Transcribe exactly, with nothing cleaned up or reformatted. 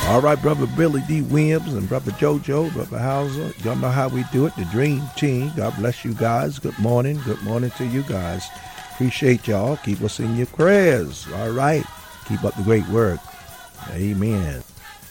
All right, Brother Billy D. Williams and Brother JoJo, Brother Hauser. Y'all know how we do it, the Dream Team. God bless you guys. Good morning. Good morning to you guys. Appreciate y'all. Keep us in your prayers. All right. Keep up the great work. Amen.